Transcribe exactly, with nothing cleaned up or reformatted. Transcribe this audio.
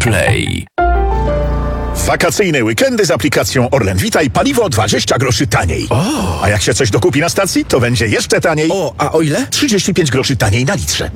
Play. Wakacyjne weekendy z aplikacją Orlen Witaj paliwo dwadzieścia groszy taniej. O! A jak się coś dokupi na stacji, to będzie jeszcze taniej. O, a o ile? trzydzieści pięć groszy taniej na litrze.